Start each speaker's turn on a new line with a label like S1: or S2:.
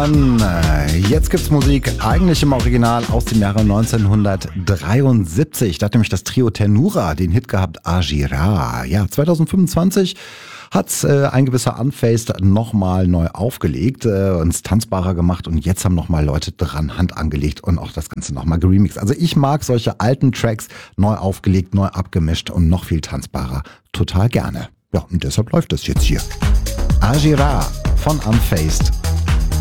S1: hören. Jetzt gibt's Musik, eigentlich im Original aus dem Jahre 1973. Da hat nämlich das Trio Ternura den Hit gehabt, Agira. Ja, 2025 hat ein gewisser Unfaced nochmal neu aufgelegt, uns tanzbarer gemacht und jetzt haben nochmal Leute dran Hand angelegt und auch das Ganze nochmal geremixed. Also ich mag solche alten Tracks neu aufgelegt, neu abgemischt und noch viel tanzbarer. Total gerne. Ja, und deshalb läuft das jetzt hier. Agira von Unfaced.